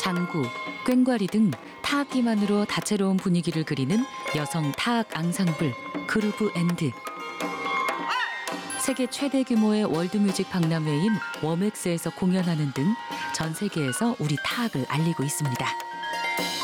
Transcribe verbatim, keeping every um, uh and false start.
장구, 꽹과리 등 타악기만으로 다채로운 분위기를 그리는 여성 타악 앙상블 그루브 앤드. 세계 최대 규모의 월드뮤직 박람회인 워맥스에서 공연하는 등 전 세계에서 우리 타악을 알리고 있습니다.